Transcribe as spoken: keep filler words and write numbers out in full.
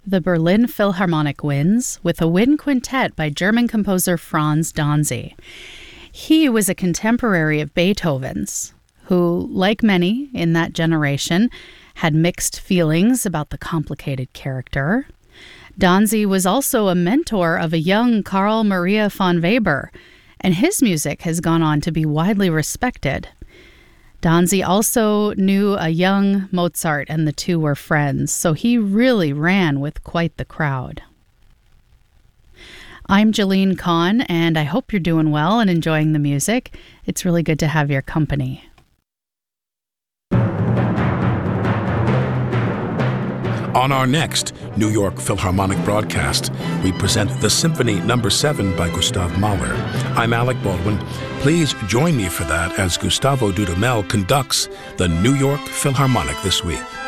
the Berlin Philharmonic Winds with a wind quintet by German composer Franz Danzy. He was a contemporary of Beethoven's, who, like many in that generation, had mixed feelings about the complicated character. Danzy was also a mentor of a young Carl Maria von Weber, and his music has gone on to be widely respected. Danzy also knew a young Mozart, and the two were friends, so he really ran with quite the crowd. I'm Jolene Kahn, and I hope you're doing well and enjoying the music. It's really good to have your company. On our next New York Philharmonic broadcast, we present the Symphony Number seven by Gustav Mahler. I'm Alec Baldwin. Please join me for that as Gustavo Dudamel conducts the New York Philharmonic this week.